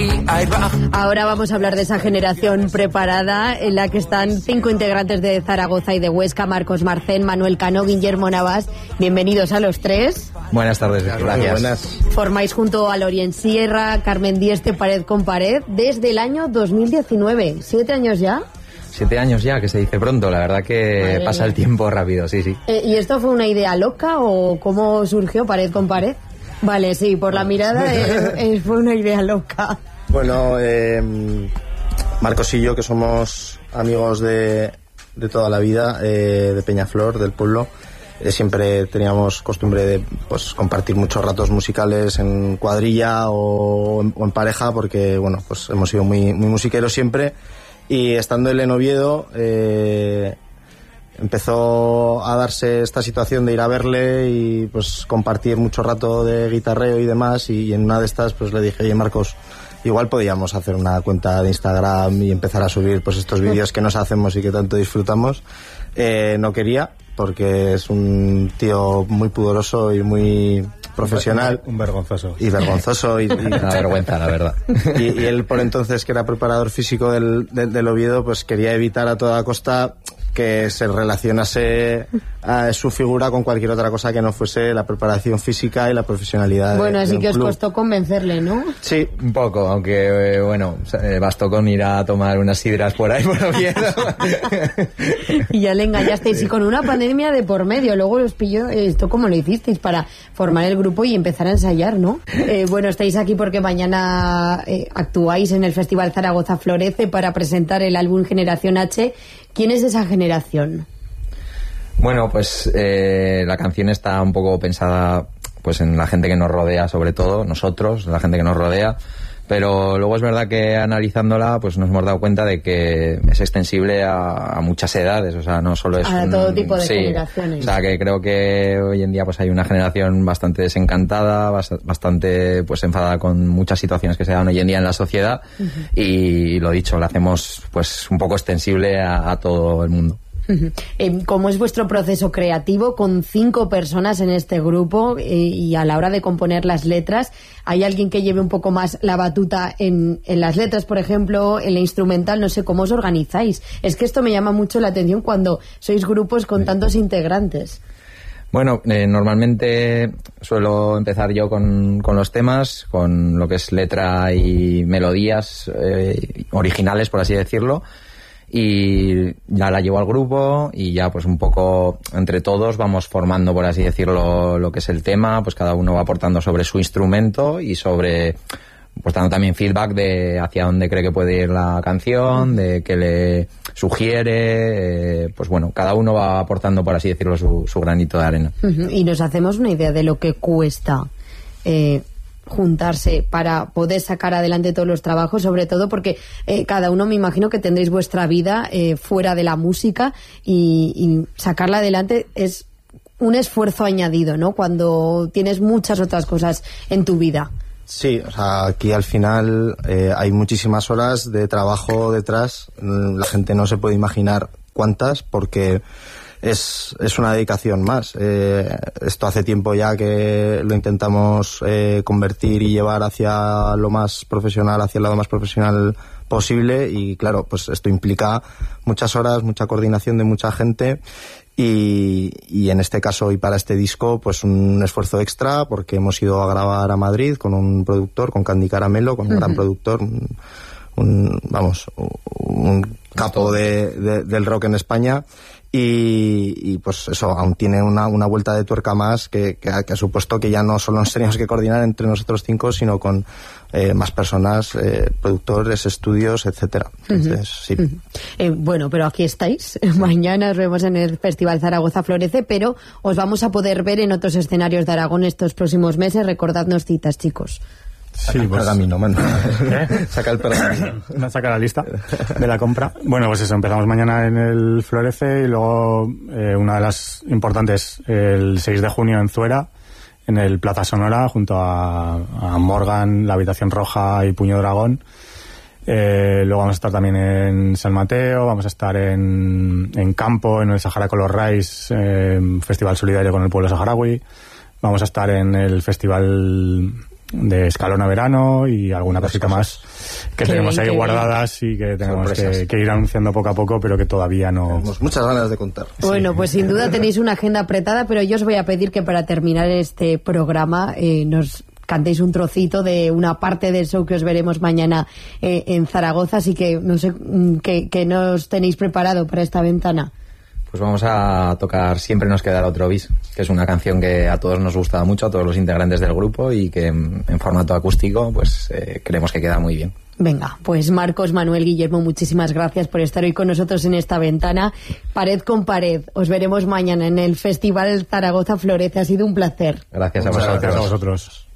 Ahora vamos a hablar de esa generación preparada en la que están 5 integrantes de Zaragoza y de Huesca: Marcos Marcén, Manuel Cano, Guillermo Navas. Bienvenidos a los tres. Buenas tardes, gracias. Buenas. Formáis junto a Lorien Sierra, Carmen Dieste, Pared con Pared, desde el año 2019. ¿7 años ya? 7 años ya, que se dice pronto, la verdad que Madre pasa mía. el tiempo rápido, sí. ¿Y esto fue una idea loca o cómo surgió Pared con Pared? Vale, sí, por la mirada fue una idea loca. Bueno, Marcos y yo, que somos amigos de toda la vida, de Peñaflor, del pueblo, siempre teníamos costumbre de compartir muchos ratos musicales en cuadrilla o en pareja, porque bueno, pues hemos sido muy musiqueros siempre. Y estando él en Oviedo, empezó a darse esta situación de ir a verle y pues compartir mucho rato de guitarreo y demás, y en una de estas pues le dije: oye, Marcos, igual podíamos hacer una cuenta de Instagram y empezar a subir pues estos vídeos que nos hacemos y que tanto disfrutamos. No quería, porque es un tío muy pudoroso y muy profesional. Un vergonzoso. Y vergonzoso. y Una vergüenza, la verdad. Y él, por entonces, que era preparador físico del Oviedo, pues quería evitar a toda costa que se relacionase a su figura con cualquier otra cosa que no fuese la preparación física y la profesionalidad. Bueno, así que os club. costó convencerle, ¿no? Sí. Un poco, aunque bastó con ir a tomar unas sidras por ahí, por Oviedo. Y ya le engañasteis, y con una pandemia de por medio. Luego los pilló. ¿Esto cómo lo hicisteis para formar el grupo y empezar a ensayar, no? Bueno, estáis aquí porque mañana actuáis en el Festival Zaragoza Florece para presentar el álbum Generación H. ¿Quién es esa generación? Bueno, pues la canción está un poco pensada pues en la gente que nos rodea, sobre todo nosotros, la gente que nos rodea, pero luego es verdad que analizándola pues nos hemos dado cuenta de que es extensible a muchas edades, o sea, no solo es a todo tipo de generaciones. O sea, que creo que hoy en día pues hay una generación bastante desencantada, bastante pues enfadada con muchas situaciones que se dan hoy en día en la sociedad. Uh-huh. Y lo dicho, la hacemos pues un poco extensible a todo el mundo. ¿Cómo es vuestro proceso creativo con 5 personas en este grupo, y a la hora de componer las letras? ¿Hay alguien que lleve un poco más la batuta en las letras, por ejemplo, en la instrumental? No sé, ¿cómo os organizáis? Es que esto me llama mucho la atención cuando sois grupos con tantos integrantes. Bueno, normalmente suelo empezar yo con los temas, con lo que es letra y melodías originales, por así decirlo. Y ya la llevo al grupo y ya pues un poco entre todos vamos formando, por así decirlo, lo que es el tema. Pues cada uno va aportando sobre su instrumento y sobre, pues dando también feedback de hacia dónde cree que puede ir la canción, de qué le sugiere. Pues bueno, cada uno va aportando, por así decirlo, su granito de arena. Y nos hacemos una idea de lo que cuesta juntarse para poder sacar adelante todos los trabajos, sobre todo porque cada uno, me imagino que tendréis vuestra vida fuera de la música, y sacarla adelante es un esfuerzo añadido, ¿no? Cuando tienes muchas otras cosas en tu vida. Sí, o sea, aquí al final hay muchísimas horas de trabajo detrás. La gente no se puede imaginar cuántas, porque es una dedicación más. Esto hace tiempo ya que lo intentamos convertir y llevar hacia lo más profesional, hacia el lado más profesional posible, y claro, pues esto implica muchas horas, mucha coordinación de mucha gente, y en este caso y para este disco pues un esfuerzo extra, porque hemos ido a grabar a Madrid con un productor, con Candy Caramelo, con un gran productor, un capo del rock en España. Y pues eso aún tiene una vuelta de tuerca más que ha supuesto que ya no solo nos teníamos que coordinar entre nosotros 5, sino con más personas, productores, estudios, etcétera. Entonces, sí. Bueno, pero aquí estáis. Mañana os vemos en el Festival Zaragoza Florece, pero os vamos a poder ver en otros escenarios de Aragón estos próximos meses. Recordadnos citas, chicos. Sí, pues, pergamino, mano. Saca el pergamino. Saca la lista de la compra. Bueno, pues eso, empezamos mañana en el Florece, y luego una de las importantes el 6 de junio en Zuera, en el Plaza Sonora, junto a Morgan, La Habitación Roja y Puño Dragón. Luego vamos a estar también en San Mateo, vamos a estar en Campo, en el Sahara Color Rise, Festival Solidario con el Pueblo Saharaui. Vamos a estar en el Festival de Escalona Verano y alguna cosita más que tenemos ahí guardadas y que tenemos que ir anunciando poco a poco, pero que todavía no... Tenemos muchas ganas de contar. Bueno, pues sin duda tenéis una agenda apretada, pero yo os voy a pedir que para terminar este programa nos cantéis un trocito de una parte del show que os veremos mañana en Zaragoza, así que no sé qué nos tenéis preparado para esta ventana. Pues vamos a tocar Siempre nos quedará otro bis, que es una canción que a todos nos gusta mucho, a todos los integrantes del grupo, y que en formato acústico pues creemos que queda muy bien. Venga, pues Marcos, Manuel, Guillermo, muchísimas gracias por estar hoy con nosotros en esta ventana. Pared con pared. Os veremos mañana en el Festival Zaragoza Florece. Ha sido un placer. Gracias a vosotros. vosotros. Gracias a vosotros.